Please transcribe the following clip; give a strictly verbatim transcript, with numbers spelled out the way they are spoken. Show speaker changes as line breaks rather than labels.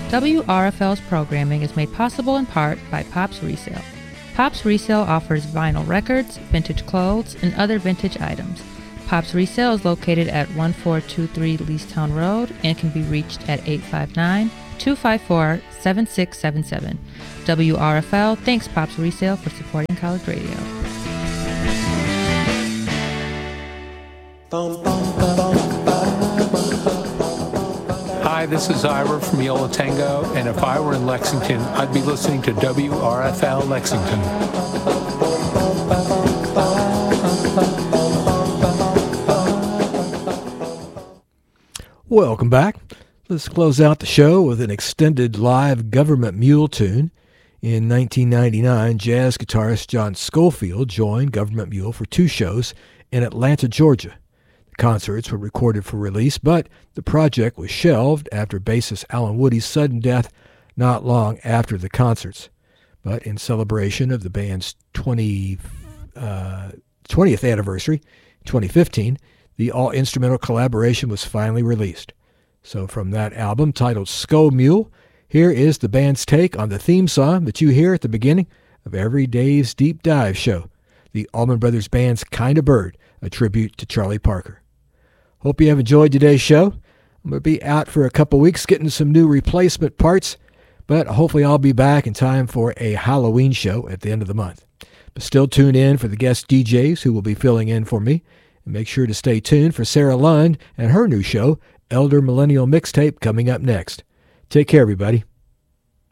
W R F L's programming is made possible in part by Pops Resale. Pops Resale offers vinyl records, vintage clothes, and other vintage items. Pops Resale is located at one four two three Leestown Road and can be reached at eight five nine, two five four, seven six seven seven. W R F L thanks Pops Resale for supporting college radio.
Hi, this is Ira from Yola Tango, and if I were in Lexington, I'd be listening to W R F L Lexington.
Welcome back. Let's close out the show with an extended live Government Mule tune. In nineteen ninety-nine, jazz guitarist John Scofield joined Government Mule for two shows in Atlanta, Georgia. The concerts were recorded for release, but the project was shelved after bassist Alan Woody's sudden death not long after the concerts. But in celebration of the band's twenty, uh, twentieth anniversary, in twenty fifteen, the all-instrumental collaboration was finally released. So from that album, titled Sco Mule, here is the band's take on the theme song that you hear at the beginning of every Dave's Deep Dive show, the Allman Brothers Band's Kinda Bird, a tribute to Charlie Parker. Hope you have enjoyed today's show. I'm going to be out for a couple weeks getting some new replacement parts, but hopefully I'll be back in time for a Halloween show at the end of the month. But still tune in for the guest D Js who will be filling in for me. And make sure to stay tuned for Sarah Lund and her new show, Elder Millennial Mixtape, coming up next. Take care, everybody.